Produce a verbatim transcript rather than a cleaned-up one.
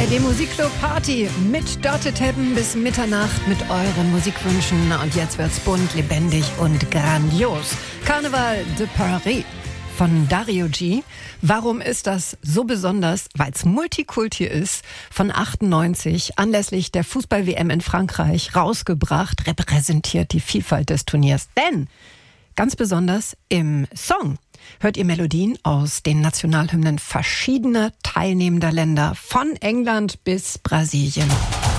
Die Musikclub Party mit Dotted Heaven bis Mitternacht mit euren Musikwünschen. Und jetzt wird's bunt, lebendig und grandios. Karneval de Paris von Dario G. Warum ist das so besonders? Weil es Multikulti ist, von achtundneunzig, anlässlich der Fußball-W M in Frankreich, rausgebracht, repräsentiert die Vielfalt des Turniers. Denn ganz besonders im Song hört ihr Melodien aus den Nationalhymnen verschiedener teilnehmender Länder, von England bis Brasilien.